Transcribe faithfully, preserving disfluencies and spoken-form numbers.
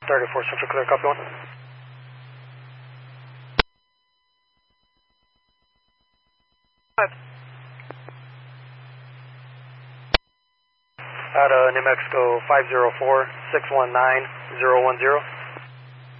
thirty-four Central clear, copy one. Out of New Mexico five zero four, six one nine, zero one zero.